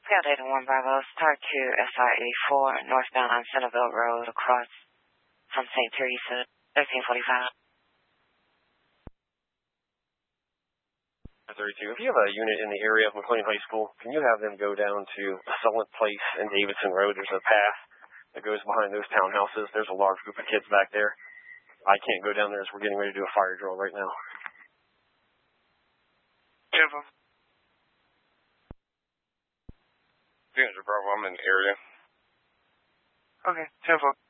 Scout Data 1 Bravo, Star 2, SR84, northbound on Centerville Road, across from St. Teresa, 1345. 32. If you have a unit in the area of McLean High School, can you have them go down to Sullivan Place and Davidson Road? There's a path that goes behind those townhouses. There's a large group of kids back there. I can't go down there as we're getting ready to do a fire drill right now. 10-4. 300 Bravo, I'm in the area. Okay, 10-4.